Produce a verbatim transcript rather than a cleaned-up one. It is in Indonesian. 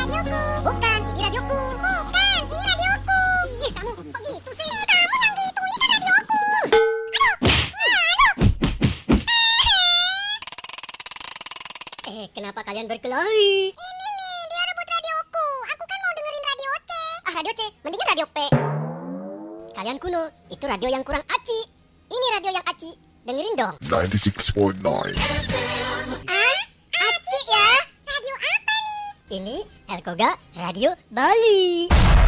radioku. Bukan, ini radioku. Bukan, ini radioku. Ih, kamu kok gitu sih? Kamu yang gitu, ini kan radioku. Aduh, aduh. Eh, kenapa kalian berkelahi? Ini nih, dia rebut radioku. Aku kan mau dengerin radio C. Ah, radio C, mendingan radio P. Kalian kuno, itu radio yang kurang aci. Ini radio yang aci. Dengerin dong. ninety-six point nine. Ah, aci ya? Radio apa nih? Ini Elkoga Radio Bali.